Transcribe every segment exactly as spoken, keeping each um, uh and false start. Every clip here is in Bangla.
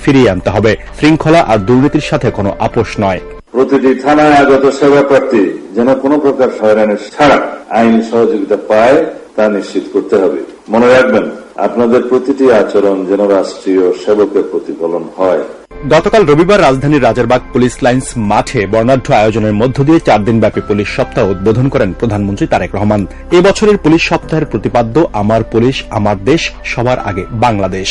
ফিরিয়ে আনতে হবে। শৃঙ্খলা আর দুর্নীতির সাথে কোনো আপোষ নয়। প্রতিটি থানায় আগত সেবা প্রার্থী যেন কোনো প্রকার হয়রানি ছাড়া আইন সহযোগিতা পায় তা নিশ্চিত করতে হবে। মনে রাখবেন, আপনাদের প্রতিটি আচরণ যেন রাষ্ট্রীয় সেবকের প্রতিফলন হয়। গতকাল রবিবার রাজধানীর রাজারবাগ পুলিশ লাইন্স মাঠে বর্ণাঢ্য আয়োজনের মধ্য দিয়ে চার দিনব্যাপী পুলিশ সপ্তাহ উদ্বোধন করেন প্রধানমন্ত্রী তারেক রহমান। এ বছরের পুলিশ সপ্তাহের প্রতিপাদ্য আমার পুলিশ আমার দেশ, সবার আগে বাংলাদেশ।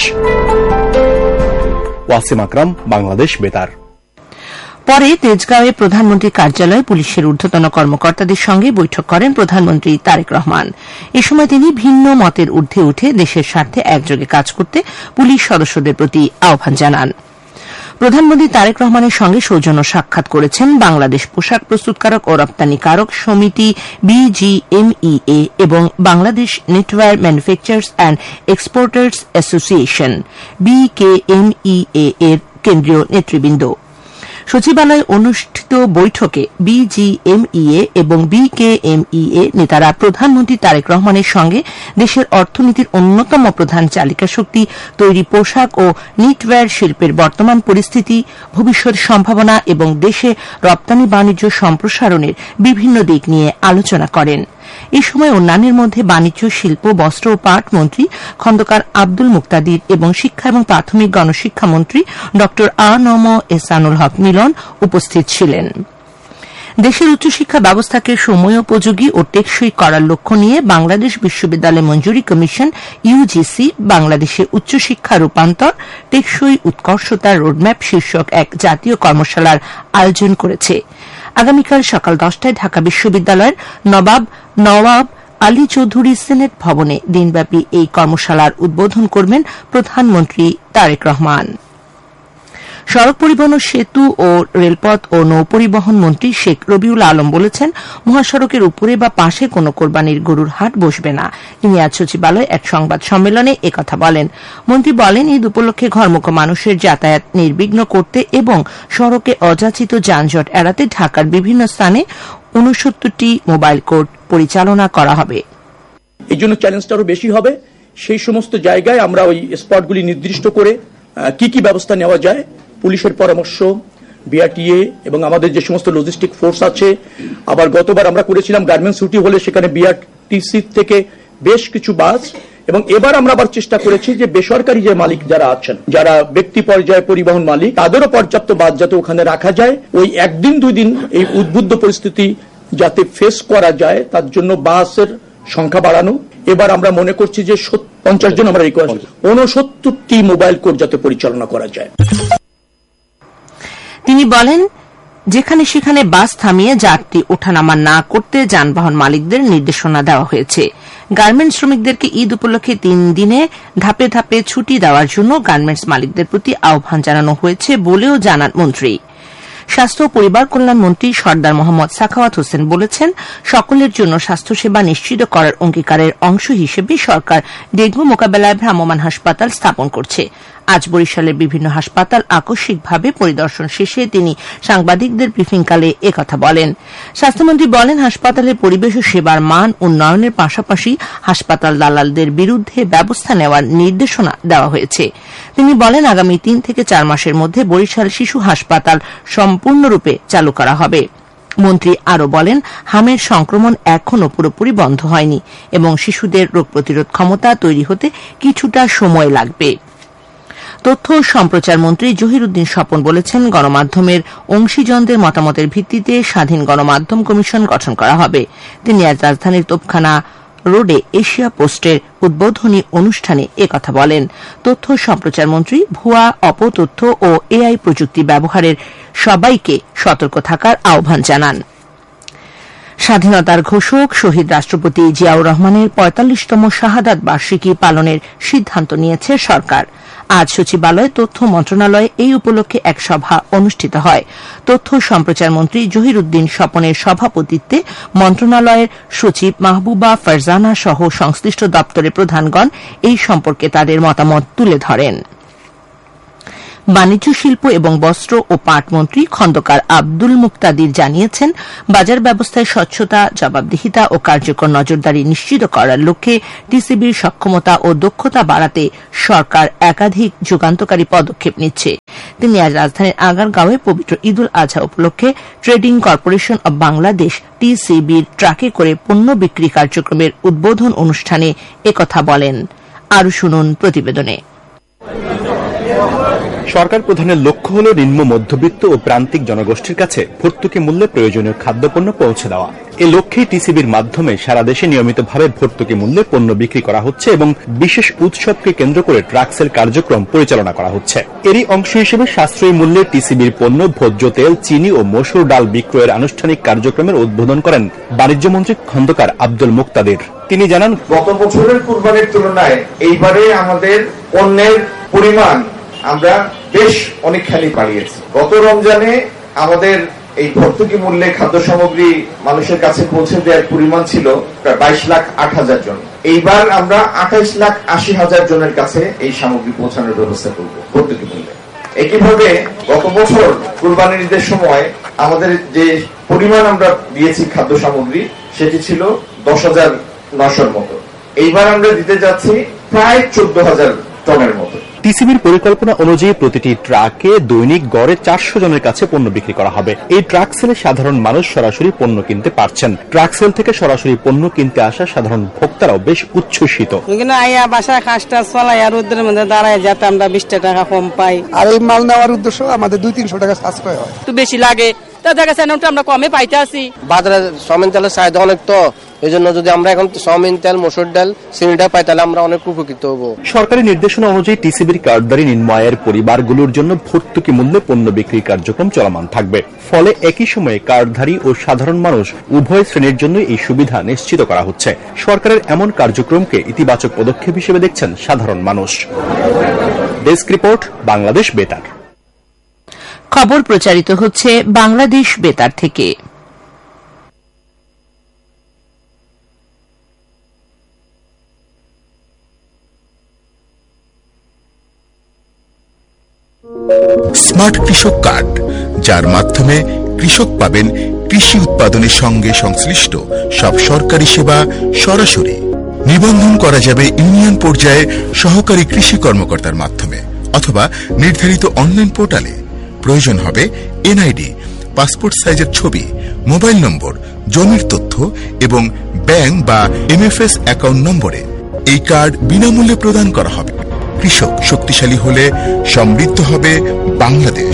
ওয়াসিম আকরাম, বাংলাদেশ বেতার। পরে তেজগাঁওয়ে প্রধানমন্ত্রীর কার্যালয়ে পুলিশের ঊর্ধ্বতন কর্মকর্তাদের সঙ্গে বৈঠক করেন প্রধানমন্ত্রী তারেক রহমান। এ সময় তিনি ভিন্ন মতের ঊর্ধ্বে উঠে দেশের স্বার্থে একযোগে কাজ করতে পুলিশ সদস্যদের প্রতি আহ্বান জানান। প্রধানমন্ত্রী তারেক রহমানের সঙ্গে সৌজন্য সাক্ষাৎ করেছেন বাংলাদেশ পোশাক প্রস্তুতকারক ও রপ্তানিকারক সমিতি বিজিএমইএ এবং Bangladesh নেটওয়ার manufacturers and exporters association BKMEA এর কেন্দ্রীয় নেতৃবৃন্দ। সচিবালয়ে অনুষ্ঠিত বৈঠকে বিজিএমইএ এবং বিকেএমইএ নেতারা প্রধানমন্ত্রী তারেক রহমানের সঙ্গে দেশের অর্থনীতির অন্যতম প্রধান চালিকা শক্তি তৈরি পোশাক ও নিটওয়্যার শিল্পের বর্তমান পরিস্থিতি, ভবিষ্যৎ সম্ভাবনা এবং দেশে রপ্তানি বাণিজ্য সম্প্রসারণের বিভিন্ন দিক নিয়ে আলোচনা করেন। এ সময় অন্যান্যের মধ্যে বাণিজ্য, শিল্প, বস্ত্র ও পাট মন্ত্রী খন্দকার আব্দুল মুক্তাদির এবং শিক্ষা এবং প্রাথমিক গণশিক্ষা মন্ত্রী ড আ নম এহসানুল হক মিলন উপস্থিত ছিলেন। দেশের উচ্চশিক্ষা ব্যবস্থাকে সময়োপযোগী ও টেকসই করার লক্ষ্য নিয়ে বাংলাদেশ বিশ্ববিদ্যালয় মঞ্জুরি কমিশন ইউজিসি বাংলাদেশে উচ্চশিক্ষা রূপান্তর, টেকসই উৎকর্ষতার রোডম্যাপ শীর্ষক এক জাতীয় কর্মশালার আয়োজন করেছে। আগামীকাল সকাল দশটায় ঢাকা বিশ্ববিদ্যালয়ের নবাব নওয়াব আলী চৌধুরী সিনেট ভবনে দিনব্যাপী এই কর্মশালার উদ্বোধন করবেন প্রধানমন্ত্রী তারেক রহমান। সড়ক পরিবহন, সেতু ও রেলপথ ও নৌপরিবহন মন্ত্রী শেখ রবিউল আলম বলেছেন, মহাসড়কের উপরে বা পাশে কোন কোরবানির গরুর হাট বসবে না। তিনি আজ সচিবালয়ে এক সংবাদ সম্মেলনে একথা বলেন। মন্ত্রী বলেন, ঈদ উপলক্ষে ঘরমুখো মানুষের যাতায়াত নির্বিঘ্ন করতে এবং সড়কে অযাচিত যানজট এড়াতে ঢাকার বিভিন্ন স্থানে ঊনসত্তরটি মোবাইল কোর্ট পরিচালনা করা হবে। এই জন্য চ্যালেঞ্জটা আরো বেশি হবে। সেই সমস্ত জায়গায় আমরা ওই স্পটগুলি নির্দিষ্ট করে কি কি ব্যবস্থা নেওয়া যায়, পুলিশের পরামর্শ, বিআরটিএ এবং আমাদের যে সমস্ত লজিস্টিক ফোর্স আছে। আবার গতবার আমরা করেছিলাম গার্মেন্টস ছুটি হলে সেখানে বিআরটিসি থেকে বেশ কিছু বাস, এবং এবার আমরা আবার চেষ্টা করেছি যে বেসরকারি যে মালিক যারা আছেন, যারা ব্যক্তি পর্যায়ে পরিবহন মালিক, তাদেরও পর্যাপ্ত বাস যাতে ওখানে রাখা যায়। ওই একদিন দুই দিন এই উদ্বুদ্ধ পরিস্থিতি যাতে ফেস করা যায় তার জন্য বাসের সংখ্যা বাড়ানো। এবার আমরা মনে করছি যে পঞ্চাশ জন আমরা রিকোয়েস্ট ঊনসত্তরটি মোবাইল কোর্ট যাতে পরিচালনা করা যায়। তিনি বলেন, যেখানে সেখানে বাস থামিয়ে যাত্রী ওঠানামা না করতে যানবাহন মালিকদের নির্দেশনা দেওয়া হয়েছে। গার্মেন্টস শ্রমিকদেরকে ঈদ উপলক্ষে তিন দিনে ধাপে ধাপে ছুটি দেওয়ার জন্য গার্মেন্টস মালিকদের প্রতি আহ্বান জানানো হয়েছে বলেও জানান মন্ত্রী। স্বাস্থ্য ও পরিবার কল্যাণ মন্ত্রী সর্দার মোহাম্মদ সাখাওয়াত হোসেন বলেছেন, সকলের জন্য স্বাস্থ্যসেবা নিশ্চিত করার অঙ্গীকারের অংশ হিসেবে সরকার ডেঙ্গু মোকাবেলায় ভ্রাম্যমাণ হাসপাতাল স্থাপন করছে। আজ বরিশালের বিভিন্ন হাসপাতাল আকস্মিকভাবে পরিদর্শন শেষে তিনি সাংবাদিকদের ব্রিফিংকালে একথা বলেন। স্বাস্থ্যমন্ত্রী বলেন, হাসপাতালের পরিবেশ ও সেবার মান উন্নয়নের পাশাপাশি হাসপাতাল দালালদের বিরুদ্ধে ব্যবস্থা নেওয়ার নির্দেশনা দেওয়া হয়েছে। তিনি বলেন, আগামী তিন থেকে চার মাসের মধ্যে বরিশাল শিশু হাসপাতাল সম্পূর্ণরূপে চালু করা হবে। মন্ত্রী আরও বলেন, হামের সংক্রমণ এখনও পুরোপুরি বন্ধ হয়নি এবং শিশুদের রোগ প্রতিরোধ ক্ষমতা তৈরি হতে কিছুটা সময় লাগবে। তথ্য ও সম্প্রচার মন্ত্রী জহিরুদ্দিন স্বপন বলেছেন, গণমাধ্যমের অংশীজনদের মতামতের ভিত্তিতে স্বাধীন গণমাধ্যম কমিশন গঠন করা হবে। তিনি আজ রাজধানীর তোপখানা রোডে এশিয়া পোস্টের উদ্বোধনী অনুষ্ঠানে একথা বলেন। তথ্য ও সম্প্রচার মন্ত্রী ভুয়া, অপতথ্য ও এআই প্রযুক্তি ব্যবহারের সবাইকে সতর্ক থাকার আহ্বান জানান। স্বাধীনতার ঘোষক শহীদ রাষ্ট্রপতি জিয়াউর রহমানের পঁয়তাল্লিশতম শাহাদাত বার্ষিকী পালনের সিদ্ধান্ত নিয়েছে সরকার। আজ সচিবালয়ে তথ্য মন্ত্রণালয়ে এই উপলক্ষে এক সভা অনুষ্ঠিত হয়। তথ্য সম্প্রচার মন্ত্রী জহিরুদ্দিন স্বপনের সভাপতিত্বে মন্ত্রণালয়ের সচিব মাহবুবা ফারজানা সহ সংশ্লিষ্ট দপ্তরের প্রধানগণ এই সম্পর্কে তাদের মতামত তুলে ধরেন। বাণিজ্য শিল্প এবং বস্ত্র ও পাট মন্ত্রী খন্দকার আব্দুল মুক্তাদির জানিয়েছেন, বাজার ব্যবস্থায় স্বচ্ছতা, জবাবদিহিতা ও কার্যকর নজরদারি নিশ্চিত করার লক্ষ্যে টিসিবির সক্ষমতা ও দক্ষতা বাড়াতে সরকার একাধিক যুগান্তকারী পদক্ষেপ নিচ্ছে। তিনি আজ রাজধানীর আগারগাঁওয়ে পবিত্র ঈদুল আজহা উপলক্ষে ট্রেডিং কর্পোরেশন অব বাংলাদেশ টিসিবির ট্রাকে করে পণ্য বিক্রি কার্যক্রমের উদ্বোধন অনুষ্ঠানে একথা বলেন। আরও শুনুন প্রতিবেদনে। সরকার প্রধানের লক্ষ্য হল নিম্ন মধ্যবিত্ত ও প্রান্তিক জনগোষ্ঠীর কাছে ভর্তুকি মূল্যে প্রয়োজনীয় খাদ্যপণ্য পৌঁছে দেওয়া। এ লক্ষ্যে টিসিবির মাধ্যমে সারা দেশে নিয়মিতভাবে ভর্তুকি মূল্যে পণ্য বিক্রি করা হচ্ছে এবং বিশেষ উৎসবকে কেন্দ্র করে ট্রাক সেল কার্যক্রম পরিচালনা করা হচ্ছে। এরই অংশ হিসেবে সাশ্রয়ী মূল্যে টিসিবির পণ্য ভোজ্য তেল, চিনি ও মসুর ডাল বিক্রয়ের আনুষ্ঠানিক কার্যক্রমের উদ্বোধন করেন বাণিজ্য মন্ত্রী খন্দকার আব্দুল মুক্তাদির। তিনি জানান, গত বছরের কুরবানির তুলনায় এইবারে আমাদের পণ্যের পরিমাণ আমরা বেশ অনেকখানি বাড়িয়েছি। গত রমজানে আমাদের এই ভর্তুকি মূল্যে খাদ্য সামগ্রী মানুষের কাছে পৌঁছে দেওয়ার পরিমাণ ছিল প্রায় বাইশ লাখ আট হাজার জন। এইবার আমরা আঠাইশ লাখ আশি হাজার জনের কাছে এই সামগ্রী পৌঁছানোর ব্যবস্থা করব ভর্তুকি মূল্যে। একইভাবে গত বছর কুরবানির ঈদের সময় আমাদের যে পরিমাণ আমরা দিয়েছি খাদ্য সামগ্রী সেটি ছিল দশ হাজার নশোর মতো। এইবার আমরা দিতে যাচ্ছি প্রায় চোদ্দ হাজার টনের মতো। টিসিবির পরিকল্পনা অনুযায়ী প্রতিটি ট্রাকে দৈনিক গড়ে চারশো জনের কাছে পণ্য বিক্রি করা হবে। এই ট্রাক সেলে সাধারণ মানুষ সরাসরি পণ্য কিনতে পারছেন। ট্রাক সেল থেকে সরাসরি পণ্য কিনতে আসা সাধারণ ভোক্তারাও বেশ উচ্ছ্বসিত। আইয়া বাসায় কাজটা চলাই আর রোদের মধ্যে দাঁড়ায় যাতে আমরা বিশ টাকা কম পাই। আর এই মাল নেওয়ার উদ্দেশ্য আমাদের দুই তিনশো টাকা সাশ্রয় হয়। একটু বেশি লাগে, তা দেখা যাচ্ছে আমরা কমে পাইতে আসি। বাজারে সমিন তেলের চাহিদা অনেক, তো এই জন্য যদি আমরা এখন সমিন তেল, মসুর ডাল, চিনিটা পাই তাহলে আমরা অনেক উপকৃত হব। সরকারি নির্দেশনা অনুযায়ী টিসিবির কার্ডধারী নিম্ন আয়ের পরিবারগুলোর জন্য ভর্তুকি মূল্যে পণ্য বিক্রির কার্যক্রম চলমান থাকবে। ফলে একই সময়ে কার্ডধারী ও সাধারণ মানুষ উভয় শ্রেণীর জন্য এই সুবিধা নিশ্চিত করা হচ্ছে। সরকারের এমন কার্যক্রমকে ইতিবাচক পদক্ষেপ হিসেবে দেখছেন সাধারণ মানুষ। ডেস্ক রিপোর্ট, বাংলাদেশ বেতার। খবর প্রচারিত হচ্ছে বাংলাদেশ বেতার থেকে। স্মার্ট কৃষক কার্ড, যার মাধ্যমে কৃষক পাবেন কৃষি উৎপাদনের সঙ্গে সংশ্লিষ্ট সব সরকারি সেবা সরাসরি। নিবন্ধন করা যাবে ইউনিয়ন পর্যায়ে সহকারী কৃষি কর্মকর্তার মাধ্যমে অথবা নির্ধারিত অনলাইন পোর্টালে। প্রয়োজন হবে এনআইডি, পাসপোর্ট সাইজের ছবি, মোবাইল নম্বর, জমির তথ্য এবং ব্যাংক বা এমএফএস অ্যাকাউন্ট নম্বরে। এই কার্ড বিনামূল্যে প্রদান করা হবে। কৃষক শক্তিশালী হলে সমৃদ্ধ হবে বাংলাদেশ।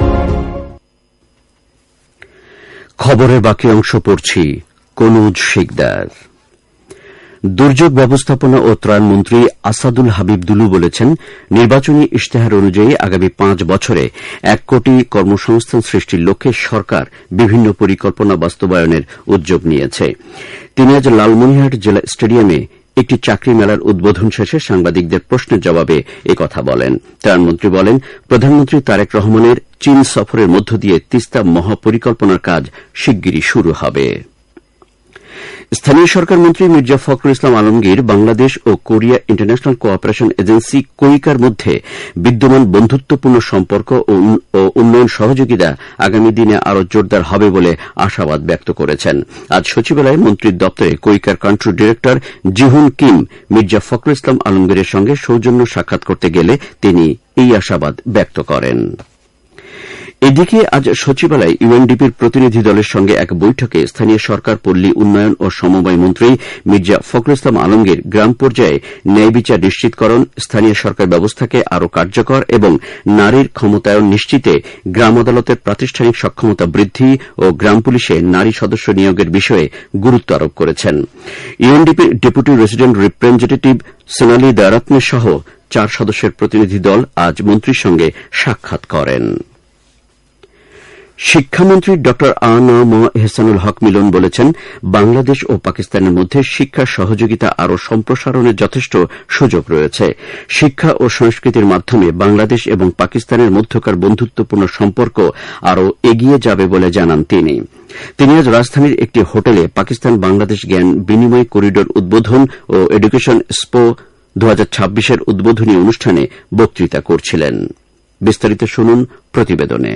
খবরের বাকি অংশ পড়ছি কনুজ শিকদার। দুর্যোগ ব্যবস্থাপনা ও ত্রাণ মন্ত্রী আসাদুল হাবিব দুলু বলেছেন, নির্বাচনী ইশতেহার অনুযায়ী আগামী পাঁচ বছরে এক কোটি কর্মসংস্থান সৃষ্টির লক্ষ্যে সরকার বিভিন্ন পরিকল্পনা বাস্তবায়নের উদ্যোগ নিয়েছে। তিনি আজ লালমনিরহাট জেলা স্টেডিয়ামে একটি চাকরি মেলার উদ্বোধন শেষে সাংবাদিকদের প্রশ্নের জবাবে একথা বলেন। ত্রাণমন্ত্রী বলেন, প্রধানমন্ত্রী তারেক রহমানের চীন সফরের মধ্য দিয়ে তিস্তা মহাপরিকল্পনার কাজ শিগগিরই শুরু হবে। স্থানীয় সরকার মন্ত্রী মির্জা ফখরুল ইসলাম আলমগীর বাংলাদেশ ও কোরিয়া ইন্টারন্যাশনাল কোঅপারেশন এজেন্সি কোইকার মধ্যে বিদ্যমান বন্ধুত্বপূর্ণ সম্পর্ক ও উন্নয়ন সহযোগিতা আগামী দিনে আরও জোরদার হবে বলে আশাবাদ ব্যক্ত করেছেন। আজ সচিবালয়ে মন্ত্রীর দপ্তরে কোইকার country director জিহুন Kim Mirza Fakhrul Islam আলমগীরের সঙ্গে সৌজন্য সাক্ষাৎ করতে গেলে তিনি এই আশাবাদ ব্যক্ত করেন। এদিকে আজ সচিবালয়ে ইউএনডিপির প্রতিনিধি দলের সঙ্গে এক বৈঠকে স্থানীয় সরকার, পল্লী উন্নয়ন ও সমবায় মন্ত্রী মির্জা ফখরুল ইসলাম আলমগীর গ্রাম পর্যায়ে ন্যায় বিচার নিশ্চিতকরণ, স্থানীয় সরকার ব্যবস্থাকে আরও কার্যকর এবং নারীর ক্ষমতায়ন নিশ্চিতে গ্রাম আদালতের প্রাতিষ্ঠানিক সক্ষমতা বৃদ্ধি ও গ্রাম পুলিশে নারী সদস্য নিয়োগের বিষয়ে গুরুত্ব আরোপ করেছেন। ইউএনডিপির ডেপুটি রেসিডেন্ট রিপ্রেজেন্টেটিভ সোনালী দারাত্নে সহ চার সদস্যের প্রতিনিধি দল আজ মন্ত্রীর সঙ্গে সাক্ষাৎ করেন। শিক্ষামন্ত্রী ড আ ন ম এহসানুল হক মিলন বলেছেন, বাংলাদেশ ও পাকিস্তানের মধ্যে শিক্ষা সহযোগিতা আরও সম্প্রসারণের যথেষ্ট সুযোগ রয়েছে। শিক্ষা ও সংস্কৃতির মাধ্যমে বাংলাদেশ এবং পাকিস্তানের মধ্যকার বন্ধুত্বপূর্ণ সম্পর্ক আরও এগিয়ে যাবে বলে জানান তিনি। তিনি আজ রাজধানীর একটি হোটেলে পাকিস্তান বাংলাদেশ জ্ঞান বিনিময় করিডোর উদ্বোধন ও এডুকেশন এক্সপো দু হাজার ছাব্বিশের উদ্বোধনী অনুষ্ঠানে বক্তৃতা করছিলেন। বিস্তারিত শুনুন প্রতিবেদনে।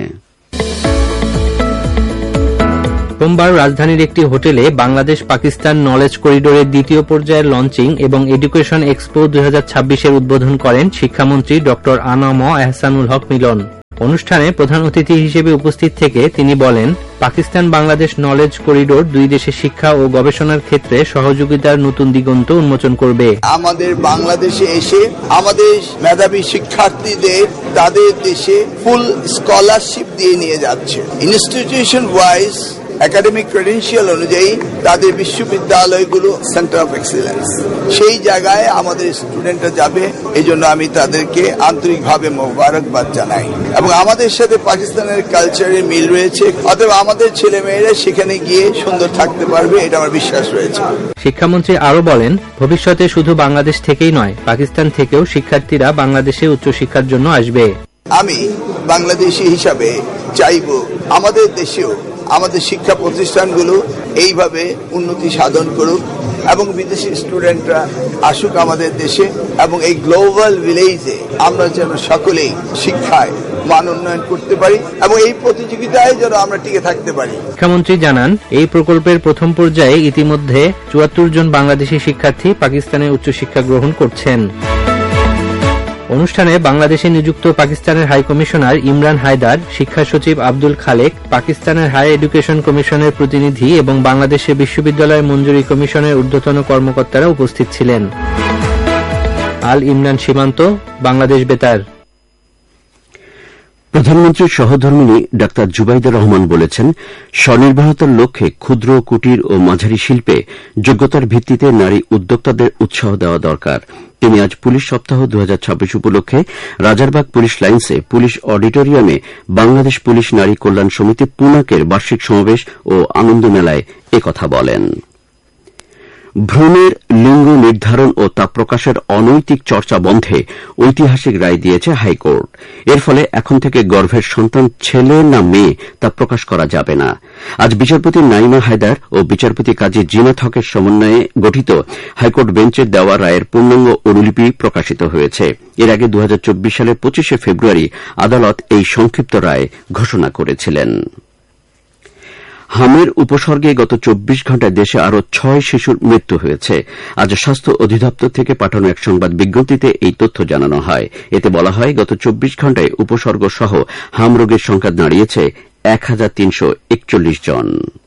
সোমবার রাজধানীর একটি হোটেলে বাংলাদেশ পাকিস্তান নলেজ করিডোরের দ্বিতীয় পর্যায়ের লঞ্চিং এবং এডুকেশন এক্সপো দুই হাজার ছাব্বিশের উদ্বোধন করেন শিক্ষামন্ত্রী ড আনাম এহসানুল হক মিলন। অনুষ্ঠানে প্রধান অতিথি হিসেবে উপস্থিত থেকে তিনি বলেন, পাকিস্তান বাংলাদেশ নলেজ করিডোর দুই দেশের শিক্ষা ও গবেষণার ক্ষেত্রে সহযোগিতার নতুন দিগন্ত উন্মোচন করবে। আমাদের বাংলাদেশে এসে আমাদের মেধাবী শিক্ষার্থীদের তাদের দেশে ফুল স্কলারশিপ দিয়ে নিয়ে যাচ্ছে। ইনস্টিটিউশন ওয়াইজ একাডেমিক ক্রেডেন্সিয়াল অনুযায়ী তাদের বিশ্ববিদ্যালয়গুলো সেন্টার অফ এক্সিলেন্স, সেই জায়গায় আমাদের স্টুডেন্টরা যাবে। এই জন্য আমি তাদেরকে আন্তরিকভাবে মোবারকবাদ জানাই এবং আমাদের সাথে পাকিস্তানের কালচারে মিল রয়েছে, অতএব আমাদের ছেলে মেয়েরা সেখানে গিয়ে সুন্দর থাকতে পারবে, এটা আমার বিশ্বাস রয়েছে। শিক্ষামন্ত্রী আরো বলেন, ভবিষ্যতে শুধু বাংলাদেশ থেকেই নয়, পাকিস্তান থেকেও শিক্ষার্থীরা বাংলাদেশে উচ্চশিক্ষার জন্য আসবে। আমি বাংলাদেশি হিসাবে চাইব আমাদের দেশেও আমাদের শিক্ষা প্রতিষ্ঠানগুলো এইভাবে উন্নতি সাধন করুক এবং বিদেশি স্টুডেন্টরা আসুক আমাদের দেশে এবং এই গ্লোবাল ভিলেজে আমরা যেন সকলেই শিক্ষায় মান উন্নয়ন করতে পারি এবং এই প্রতিযোগিতায় যেন আমরা টিকে থাকতে পারি। শিক্ষামন্ত্রী জানান, এই প্রকল্পের প্রথম পর্যায়ে ইতিমধ্যে চুয়াত্তর জন বাংলাদেশি শিক্ষার্থী পাকিস্তানে উচ্চশিক্ষা গ্রহণ করছেন। অনুষ্ঠানে বাংলাদেশে নিযুক্ত পাকিস্তানের হাই কমিশনার ইমরান হায়দার, শিক্ষা সচিব আব্দুল খালেক, পাকিস্তানের হাই এডুকেশন কমিশনের প্রতিনিধি এবং বাংলাদেশের বিশ্ববিদ্যালয় মঞ্জুরি কমিশনের ঊর্ধ্বতন কর্মকর্তারা উপস্থিত ছিলেন। আল ইমরান সীমান্ত, বাংলাদেশ বেতার। প্রধানমন্ত্রীর সহধর্মিণী ডাক্তার জুবাইদা রহমান বলেছেন, স্বনির্ভরতার লক্ষ্যে ক্ষুদ্র, কুটির ও মাঝারি শিল্পে যোগ্যতার ভিত্তিতে নারী উদ্যোক্তাদের উৎসাহ দেওয়া দরকার। তিনি আজ পুলিশ সপ্তাহ দুই হাজার ছাব্বিশ উপলক্ষে রাজারবাগ পুলিশ লাইন্সে পুলিশ অডিটোরিয়ামে বাংলাদেশ পুলিশ নারী কল্যাণ সমিতি পুনাকের বার্ষিক সমাবেশ ও আনন্দ মেলায় একথা বলেন। ভ্রূণের লিঙ্গ নির্ধারণ ও তা প্রকাশের অনৈতিক চর্চা বন্ধে ঐতিহাসিক রায় দিয়েছে হাইকোর্ট। এর ফলে এখন থেকে গর্ভের সন্তান ছেলে না মেয়ে তা প্রকাশ করা যাবে না। আজ বিচারপতি নাইমা হায়দার ও বিচারপতি কাজী জিনাত হকের সমন্বয়ে গঠিত হাইকোর্ট বেঞ্চের দেওয়া রায়ের পূর্ণাঙ্গ অনুলিপি প্রকাশিত হয়েছে। এর আগে দুই হাজার চব্বিশ সালের পঁচিশে ফেব্রুয়ারি আদালত এই সংক্ষিপ্ত রায় ঘোষণা করেছিলেন। হামের উপসর্গে গত চব্বিশ ঘণ্টায় দেশে আরও ছয় শিশুর মৃত্যু হয়েছে। আজ স্বাস্থ্য অধিদপ্তর থেকে পাঠানো এক সংবাদ বিজ্ঞপ্তিতে এই তথ্য জানানো হয়। এতে বলা হয়, গত চব্বিশ ঘণ্টায় উপসর্গ সহ হাম রোগের সংখ্যা দাঁড়িয়েছে এক হাজার তিনশো একচল্লিশ জন।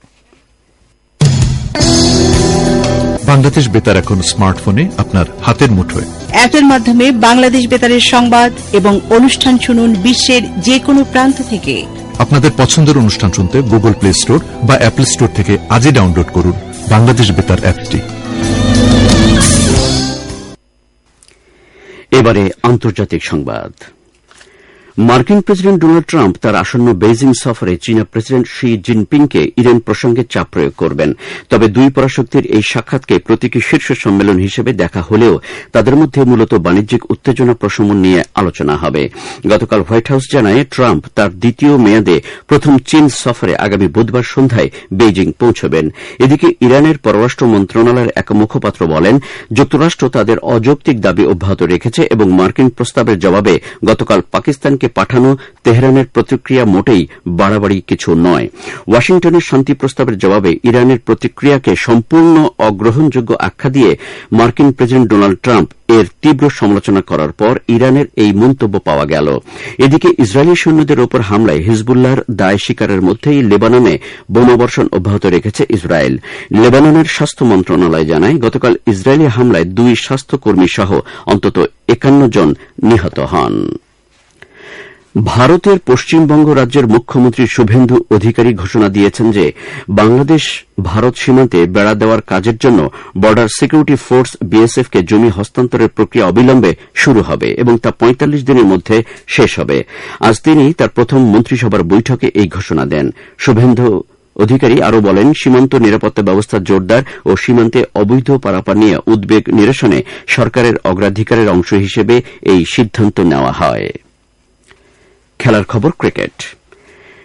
বাংলাদেশ বেতার এখন স্মার্টফোনে আপনার হাতের মুঠোয়। অ্যাপের মাধ্যমে বাংলাদেশ বেতারের সংবাদ এবং অনুষ্ঠান শুনুন বিশ্বের যে কোনো প্রান্ত থেকে। আপনাদের পছন্দের অনুষ্ঠান শুনতে গুগল প্লে স্টোর বা অ্যাপল স্টোর থেকে আজই ডাউনলোড করুন বাংলাদেশ বেতার অ্যাপটি। এবারে আন্তর্জাতিক সংবাদ। মার্কিন প্রেসিডেন্ট ডোনাল্ড ট্রাম্প তার আসন্ন বেইজিং সফরে চীনা প্রেসিডেন্ট শি জিনপিংকে ইরান প্রসঙ্গে চাপ প্রয়োগ করবেন। তবে দুই পরাশক্তির এই সাক্ষাৎকে প্রতীকী শীর্ষ সম্মেলন হিসেবে দেখা হলেও তাদের মধ্যে মূলত বাণিজ্যিক উত্তেজনা প্রশমন নিয়ে আলোচনা হবে। গতকাল হোয়াইট হাউস জানায়, ট্রাম্প তার দ্বিতীয় মেয়াদে প্রথম চীন সফরে আগামী বুধবার সন্ধ্যায় বেইজিং পৌঁছবেন। এদিকে ইরানের পররাষ্ট্র মন্ত্রণালয়ের এক মুখপাত্র বলেন, যুক্তরাষ্ট্র তাদের অযৌক্তিক দাবি অব্যাহত রেখেছে এবং মার্কিন প্রস্তাবের জবাবে গতকাল পাকিস্তানকে পাঠানো তেহরানের প্রতিক্রিয়া মোটেই বাড়াবাড়ি কিছু নয়। ওয়াশিংটনের শান্তি প্রস্তাবের জবাবে ইরানের প্রতিক্রিয়াকে সম্পূর্ণ অগ্রহণযোগ্য আখ্যা দিয়ে মার্কিন প্রেসিডেন্ট ডোনাল্ড ট্রাম্প এর তীব্র সমালোচনা করার পর ইরানের এই মন্তব্য পাওয়া গেল। এদিকে ইসরায়েলি সৈন্যদের ওপর হামলায় হিজবুল্লাহর দায় স্বীকারের মধ্যেই লেবাননে বোমাবর্ষণ অব্যাহত রেখেছে ইসরায়েল। লেবাননের স্বাস্থ্য মন্ত্রণালয় জানায়, গতকাল ইসরায়েলি হামলায় দুই স্বাস্থ্যকর্মী সহ অন্তত একান্ন জন নিহত হন। ভারতের পশ্চিমবঙ্গ রাজ্যের মুখ্যমন্ত্রী শুভেন্দু অধিকারী ঘোষণা দিয়েছেন যে বাংলাদেশ ভারত সীমান্তে বেড়া দেওয়ার কাজের জন্য বর্ডার সিকিউরিটি ফোর্স বিএসএফ কে জমি হস্তান্তরের প্রক্রিয়া অবিলম্বে শুরু হবে এবং তা পঁয়তাল্লিশ দিনের মধ্যে শেষ হবে। আজ তিনি তার প্রথম মন্ত্রিসভার বৈঠকে এই ঘোষণা দেন। শুভেন্দু অধিকারী আরও বলেন, সীমান্ত নিরাপত্তা ব্যবস্থা জোরদার ও সীমান্তে অবৈধ পারাপার নিয়ে উদ্বেগ নিরসনে সরকারের অগ্রাধিকারের অংশ হিসেবে এই সিদ্ধান্ত নেওয়া হয়। খেলার খবর, ক্রিকেট।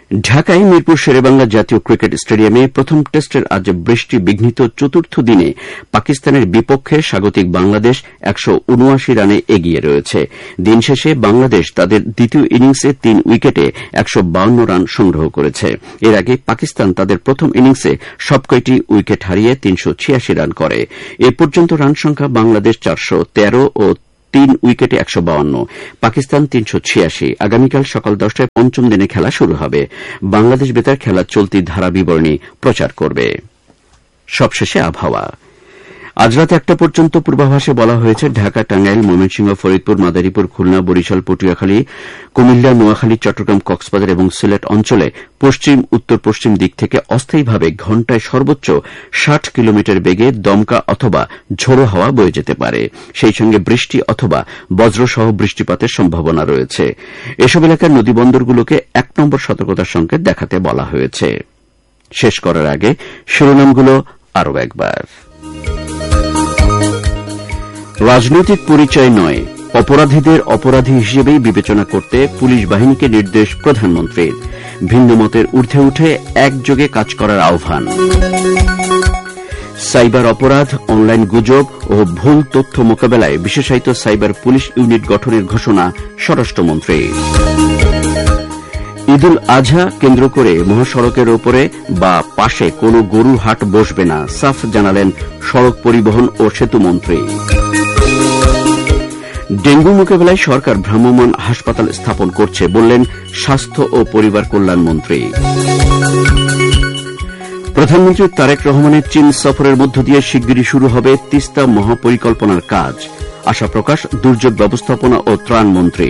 ঢাকায় মিরপুর শেরেবাংলা জাতীয় ক্রিকেট স্টেডিয়ামে প্রথম টেস্টের আজ বৃষ্টি বিঘ্নিত চতুর্থ দিনে পাকিস্তানের বিপক্ষে স্বাগতিক বাংলাদেশ একশো উনআশি রানে এগিয়ে রয়েছে। দিন শেষে বাংলাদেশ তাদের দ্বিতীয় ইনিংসে তিন উইকেটে একশো বাউন্ন রান সংগ্রহ করেছে। এর আগে পাকিস্তান তাদের প্রথম ইনিংসে সবকয়টি উইকেট হারিয়ে তিনশো ছিয়াশি রান করে। এ পর্যন্ত রান সংখ্যা বাংলাদেশ চারশো তেরো ও তিন উইকেটে একশো বাউন্ন, পাকিস্তান তিনশো ছিয়াশি। আগামীকাল সকাল দশটায় পঞ্চম দিনে খেলা শুরু হবে। বাংলাদেশ বেতার খেলার চলতি ধারা বিবরণী প্রচার করবে। সবশেষে আবহাওয়া। আজ রাত একটা পর্যন্ত পূর্বাভাসে বলা হয়েছে ঢাকা, টাঙ্গাইল, ময়মনসিংহ, ফরিদপুর, মাদারীপুর, খুলনা, বরিশাল, পটুয়াখালী, কুমিল্লা, নোয়াখালী, চট্টগ্রাম, কক্সবাজার এবং সিলেট অঞ্চলে পশ্চিম উত্তর পশ্চিম দিক থেকে অস্থায়ীভাবে ঘণ্টায় সর্বোচ্চ ষাট কিলোমিটার বেগে দমকা অথবা ঝোড়ো হাওয়া বয়ে যেতে পারে। সেই সঙ্গে বৃষ্টি অথবা বজ্রসহ বৃষ্টিপাতের সম্ভাবনা রয়েছে। এসব এলাকার নদীবন্দরগুলোকে এক নম্বর সতর্কতার সংকেত দেখাতে বলা হয়েছে। শেষ করার আগে শিরোনামগুলো আরও একবার। রাজনৈতিক পরিচয় নয়, অপরাধীদের অপরাধী হিসেবেই বিবেচনা করতে পুলিশ বাহিনীকে নির্দেশ প্রধানমন্ত্রীর। ভিন্নমতের ঊর্ধ্বে উঠে একযোগে কাজ করার আহ্বান। সাইবার অপরাধ, অনলাইন গুজব ও ভুল তথ্য মোকাবেলায় বিশেষায়িত সাইবার পুলিশ ইউনিট গঠনের ঘোষণা স্বরাষ্ট্রমন্ত্রী। ঈদুল আজহা কেন্দ্র করে মহাসড়কের ওপরে বা পাশে কোনো গরুর হাট বসবে না, সাফ জানালেন সড়ক পরিবহন ও সেতুমন্ত্রী। ডেঙ্গু মোকাবেলায় সরকার ভ্রাম্যমাণ হাসপাতাল স্থাপন করছে বললেন স্বাস্থ্য ও পরিবার কল্যাণ মন্ত্রী। প্রধানমন্ত্রী তারেক রহমানের চীন সফরের মধ্য দিয়ে শিগগিরই শুরু হবে তিস্তা মহাপরিকল্পনার কাজ, আশা প্রকাশ দুর্যোগ ব্যবস্থাপনা ও ত্রাণ মন্ত্রী।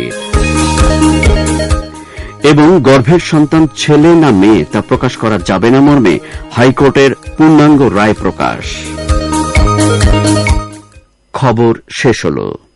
এবং গর্ভের সন্তান ছেলে না মেয়ে তা প্রকাশ করা যাবে না মর্মে হাইকোর্টের পূর্ণাঙ্গ রায় প্রকাশ। খবর শেষ হল।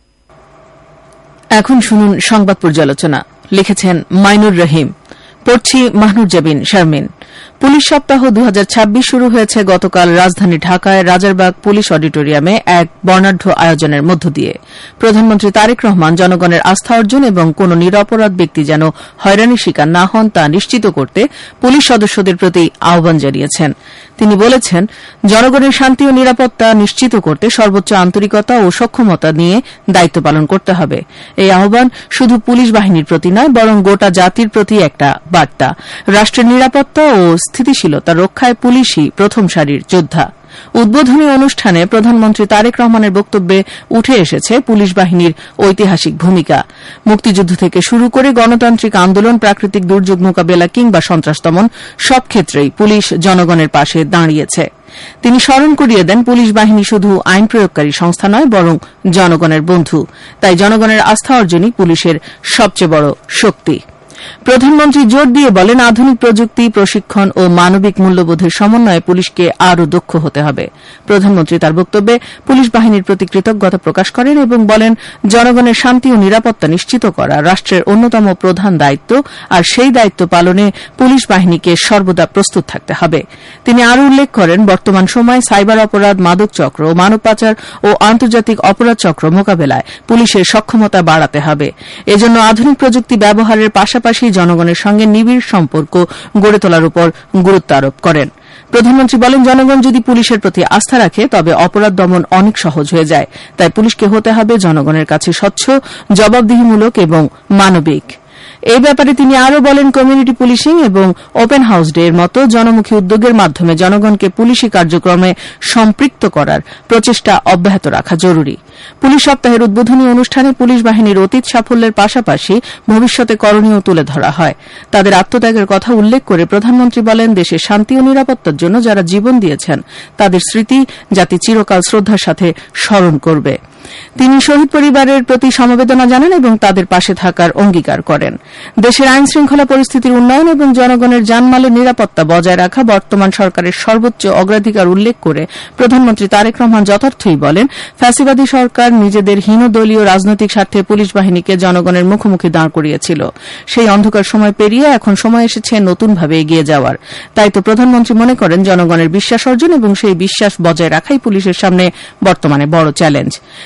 এখন শুনুন সংবাদ পর্যালোচনা। লিখেছেন মাইনুর রহিম, পড়ছি মাহনুজ্জাবিন শারমিন। পুলিশ সপ্তাহ দু হাজার ছাব্বিশ শুরু হয়েছে গতকাল রাজধানী ঢাকায় রাজারবাগ পুলিশ অডিটোরিয়ামে এক বর্ণাঢ্য আয়োজনের মধ্য দিয়ে। প্রধানমন্ত্রী তারেক রহমান জনগণের আস্থা অর্জন এবং কোন নিরপরাধ ব্যক্তি যেন হয়রানির শিকার না হন তা নিশ্চিত করতে পুলিশ সদস্যদের প্রতি আহ্বান জানিয়েছেন। তিনি বলেছেন, জনগণের শান্তি ও নিরাপত্তা নিশ্চিত করতে সর্বোচ্চ আন্তরিকতা ও সক্ষমতা নিয়ে দায়িত্ব পালন করতে হবে। এই আহ্বান শুধু পুলিশ বাহিনীর প্রতি নয়, বরং গোটা জাতির প্রতি একটা বার্তা। রাষ্ট্রের নিরাপত্তা ও স্থিতিশীলতা রক্ষায় পুলিশই প্রথম সারির যোদ্ধা। উদ্বোধনী অনুষ্ঠানে প্রধানমন্ত্রী তারেক রহমানের বক্তব্যে উঠে এসেছে পুলিশ বাহিনীর ঐতিহাসিক ভূমিকা। মুক্তিযুদ্ধ থেকে শুরু করে গণতান্ত্রিক আন্দোলন, প্রাকৃতিক দুর্যোগ মোকাবেলা কিংবা সন্ত্রাস দমন সব ক্ষেত্রেই পুলিশ জনগণের পাশে দাঁড়িয়েছে। তিনি স্মরণ করিয়ে দেন, পুলিশ বাহিনী শুধু আইন প্রয়োগকারী সংস্থা নয়, বরং জনগণের বন্ধু। তাই জনগণের আস্থা অর্জনই পুলিশের সবচেয়ে বড় শক্তি। প্রধানমন্ত্রী জোর দিয়ে বলেন, আধুনিক প্রযুক্তি, প্রশিক্ষণ ও মানবিক মূল্যবোধের সমন্বয়ে পুলিশকে আরও দক্ষ হতে হবে। প্রধানমন্ত্রী তার বক্তব্যে পুলিশ বাহিনীর প্রতি কৃতজ্ঞতা প্রকাশ করেন এবং বলেন, জনগণের শান্তি ও নিরাপত্তা নিশ্চিত করা রাষ্ট্রের অন্যতম প্রধান দায়িত্ব, আর সেই দায়িত্ব পালনে পুলিশ বাহিনীকে সর্বদা প্রস্তুত থাকতে হবে। তিনি আরও উল্লেখ করেন, বর্তমান সময়ে সাইবার অপরাধ, মাদক চক্র, মানব পাচার ও আন্তর্জাতিক অপরাধ চক্র মোকাবেলায় পুলিশের সক্ষমতা বাড়াতে হবে। এজন্য আধুনিক প্রযুক্তি ব্যবহারের পাশাপাশি জনগণের সঙ্গে নিবিড় সম্পর্ক গড়ে তোলার উপর গুরুত্ব আরোপ করেন। প্রধানমন্ত্রী বলেন, জনগণ যদি পুলিশের প্রতি আস্থা রাখে তবে অপরাধ দমন অনেক সহজ হয়ে যায়। তাই পুলিশকে হতে হবে জনগণের কাছে স্বচ্ছ, জবাবদিহিমূলক এবং মানবিক। এই ব্যাপারে তিনি আরও বলেন, কমিউনিটি পুলিশিং এবং ওপেন হাউস ডে এর মতো জনমুখী উদ্যোগের মাধ্যমে জনগণকে পুলিশি কার্যক্রমে সম্পৃক্ত করার প্রচেষ্টা অব্যাহত রাখা জরুরি। পুলিশ সপ্তাহের উদ্বোধনী অনুষ্ঠানে পুলিশ বাহিনীর অতীত সাফল্যের পাশাপাশি ভবিষ্যতে করণীয় তুলে ধরা হয়। তাদের আত্মত্যাগের কথা উল্লেখ করে প্রধানমন্ত্রী বলেন, দেশের শান্তি ও নিরাপত্তার জন্য যারা জীবন দিয়েছেন তাদের স্মৃতি জাতি চিরকাল শ্রদ্ধার সাথে স্মরণ করবে। তিনি শহীদ পরিবারের প্রতি সমবেদনা জানান এবং তাদের পাশে থাকার অঙ্গীকার করেন। দেশের আইন শৃঙ্খলা পরিস্থিতির উন্নয়ন এবং জনগণের জানমালের নিরাপত্তা বজায় রাখা বর্তমান সরকারের সর্বোচ্চ অগ্রাধিকার উল্লেখ করে প্রধানমন্ত্রী তারেক রহমান যথার্থই বলেন, ফ্যাসিবাদী সরকার নিজেদের হীনদলীয় রাজনৈতিক স্বার্থে পুলিশ বাহিনীকে জনগণের মুখোমুখি দাঁড় করিয়েছিল। সেই অন্ধকার সময় পেরিয়ে এখন সময় এসেছে নতুনভাবে এগিয়ে যাওয়ার। তাই তো প্রধানমন্ত্রী মনে করেন, জনগণের বিশ্বাস অর্জন এবং সেই বিশ্বাস বজায় রাখাই পুলিশের সামনে বর্তমানে বড় চ্যালেঞ্জ।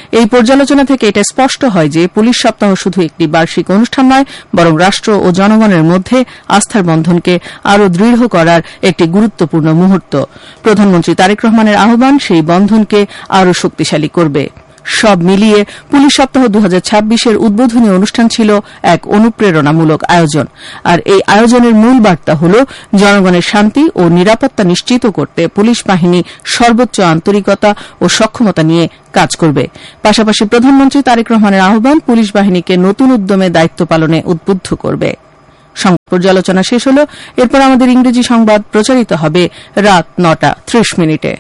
এই পর্যালোচনা থেকে এটা স্পষ্ট হয় যে পুলিশ সপ্তাহ শুধু একটি বার্ষিক অনুষ্ঠান নয়, বরং রাষ্ট্র ও জনগণের মধ্যে আস্থার বন্ধনকে আরও দৃঢ় করার একটি গুরুত্বপূর্ণ মুহূর্ত। প্রধানমন্ত্রী তারেক রহমানের আহ্বান সেই বন্ধনকে আরও শক্তিশালী করবে। সব মিলিয়ে পুলিশ সপ্তাহ দু হাজার ছাব্বিশের উদ্বোধনী অনুষ্ঠান ছিল এক অনুপ্রেরণামূলক আয়োজন। আর এই আয়োজনের মূল বার্তা হল জনগণের শান্তি ও নিরাপত্তা নিশ্চিত করতে পুলিশ বাহিনী সর্বোচ্চ আন্তরিকতা ও সক্ষমতা নিয়ে কাজ করবে। পাশাপাশি প্রধানমন্ত্রী তারেক রহমানের আহ্বান পুলিশ বাহিনীকে নতুন উদ্যমে দায়িত্ব পালনে উদ্বুদ্ধ করবে। সংবাদ পর্যালোচনা শেষ হল। এরপর আমাদের ইংরেজি সংবাদ প্রচারিত হবে রাত নটা ত্রিশ মিনিটে।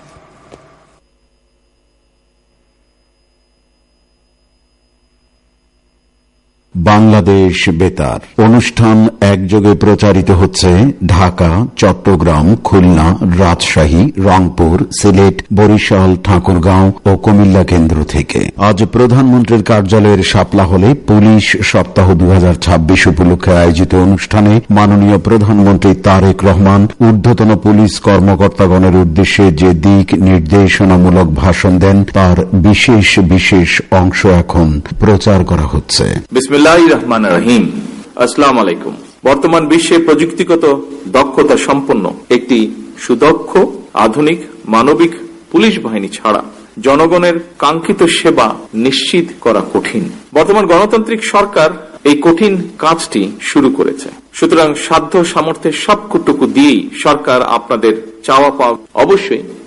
বাংলাদেশ বেতার অনুষ্ঠান একযোগে প্রচারিত হচ্ছে ঢাকা, চট্টগ্রাম, খুলনা, রাজশাহী, রংপুর, সিলেট, বরিশাল, ঠাকুরগাঁও ও কুমিল্লা কেন্দ্র থেকে। আজ প্রধানমন্ত্রীর কার্যালয়ের শাপলা হলে পুলিশ সপ্তাহ দুই হাজার ছাব্বিশ উপলক্ষে আয়োজিত অনুষ্ঠানে মাননীয় প্রধানমন্ত্রী তারেক রহমান ঊর্ধ্বতন পুলিশ কর্মকর্তাগণের উদ্দেশ্যে যে দিক নির্দেশনামূলক ভাষণ দেন তার বিশেষ বিশেষ অংশ এখন প্রচার করা হচ্ছে। বিসমিল্লাহির রহমানির রহিম। আসসালামু আলাইকুম। বর্তমান বিশ্বে প্রযুক্তিগত দক্ষতা সম্পন্ন একটি সুদক্ষ, আধুনিক, মানবিক পুলিশ বাহিনী ছাড়া জনগণের কাঙ্ক্ষিত সেবা নিশ্চিত করা কঠিন। বর্তমান গণতান্ত্রিক সরকার এই কঠিন কাজটি শুরু করেছে। সুতরাং সাধ্য সামর্থ্যের সবটুকু দিয়েই সরকার আপনাদের চাওয়া পাওয়া অবশ্যই